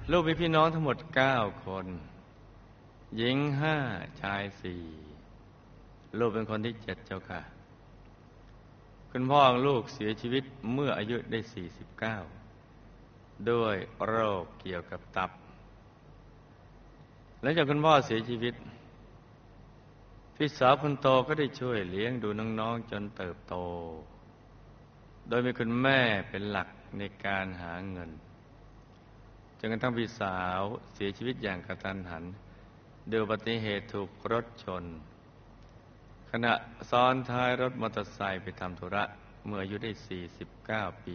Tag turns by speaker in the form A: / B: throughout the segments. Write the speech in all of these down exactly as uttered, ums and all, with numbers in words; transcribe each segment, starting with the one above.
A: ลูกมีพี่น้องทั้งหมดเก้าคนหญิงห้าชายสี่ลูกเป็นคนที่เจ็ดเจ้าค่ะคุณพ่อของลูกเสียชีวิตเมื่ออายุได้สี่สิบเก้าด้วยโรคเกี่ยวกับตับหลังจากคุณพ่อเสียชีวิตพี่สาวคนโตก็ได้ช่วยเลี้ยงดูน้องๆจนเติบโตโดยมีคุณแม่เป็นหลักในการหาเงินจนกระทั่งพี่สาวเสียชีวิตอย่างกระทันหันด้วยอุบัติเหตุถูกรถชนขณะซ้อนท้ายรถมอเตอร์ไซค์ไปทำธุระเมื่ออายุได้สี่สิบเก้าปี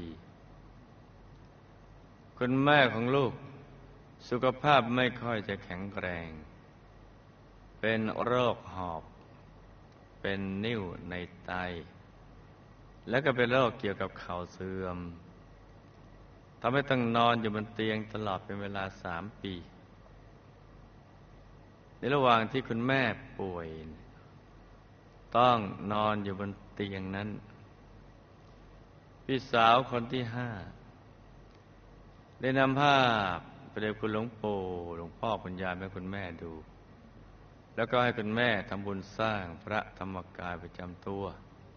A: คุณแม่ของลูกสุขภาพไม่ค่อยจะแข็งแรงเป็นโรคหอบเป็นนิ่วในไตและก็เป็นโรคเกี่ยวกับเข่าเสื่อมทำให้ต้องนอนอยู่บนเตียงตลอดเป็นเวลาสามปีในระหว่างที่คุณแม่ป่วยต้องนอนอยู่บนเตียงนั้นพี่สาวคนที่ห้าได้นำภาพพระเดชคุณหลวงปู่หลวงพ่อคุณยายให้คุณแม่ดูแล้วก็ให้คุณแม่ทำบุญสร้างพระธรรมกายประจำตัว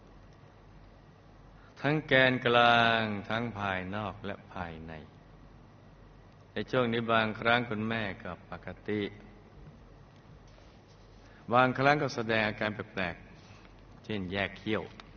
A: ทั้งแกนกลางทั้งภายนอกและภายในในช่วงนี้บางครั้งคุณแม่ก็ปกติบางครั้งก็แสดงอาการแปลกๆเช่นแยกเขี้ยว